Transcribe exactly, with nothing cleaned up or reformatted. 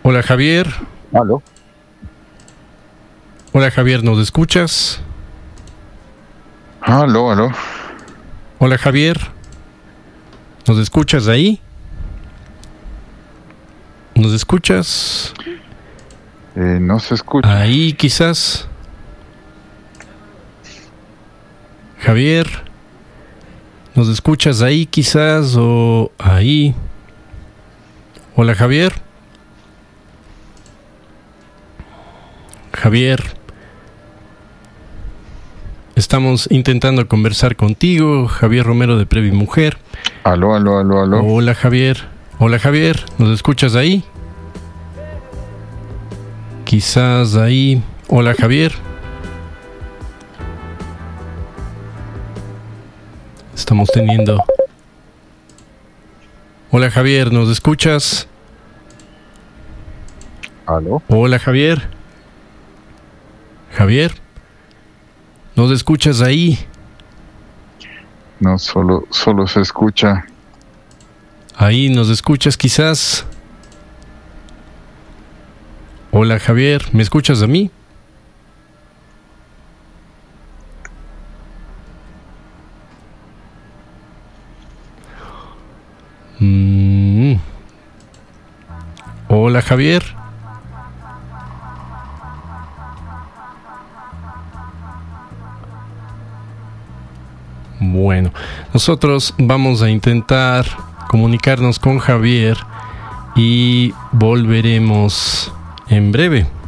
Hola Javier. ¿Aló? Hola Javier, ¿nos escuchas? Aló, aló. Hola Javier, ¿nos escuchas ahí? ¿Nos escuchas? Eh, no se escucha. Ahí quizás. Javier, ¿nos escuchas ahí quizás o ahí? Hola Javier. Javier, estamos intentando conversar contigo, Javier Romero de Previ Mujer. Aló, aló, aló, aló. Hola Javier. Hola Javier, ¿nos escuchas ahí? Quizás ahí. Hola Javier. Estamos teniendo... Hola Javier, ¿nos escuchas? Aló. Hola Javier. Javier, ¿nos escuchas ahí? No, solo, solo se escucha. Ahí, ¿nos escuchas quizás? Hola Javier, ¿me escuchas a mí? Mm. Hola Javier. Bueno, nosotros vamos a intentar comunicarnos con Javier y volveremos en breve.